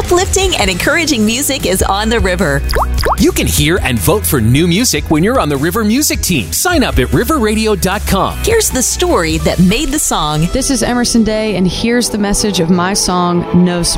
Uplifting and encouraging music is on the river. You can hear and vote for new music when you're on the River Music Team. Sign up at riverradio.com. Here's the story that made the song. This is Emerson Day, and here's the message of my song, No